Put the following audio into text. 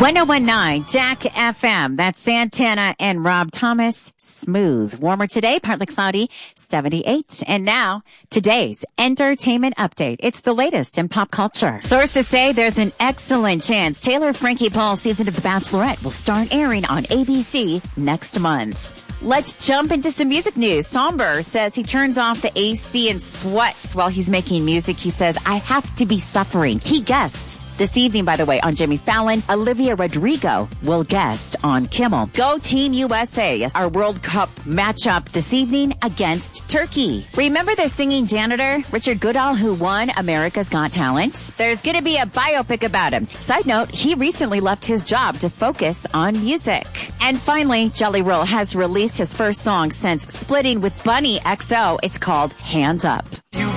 1019 Jack FM. That's Santana and Rob Thomas. Smooth. Warmer today, partly cloudy, 78. And now, today's entertainment update. It's the latest in pop culture. Sources say there's an excellent chance Taylor Frankie Paul's season of The Bachelorette will start airing on ABC next month. Let's jump into some music news. Somber says he turns off the AC and sweats while he's making music. He says, I have to be suffering. He guests this evening, by the way, on Jimmy Fallon. Olivia Rodrigo will guest on Kimmel. Go Team USA, our World Cup matchup this evening against Turkey. Remember the singing janitor, Richard Goodall, who won America's Got Talent? There's going to be a biopic about him. Side note, he recently left his job to focus on music. And finally, Jelly Roll has released his first song since splitting with Bunny XO. It's called Hands Up.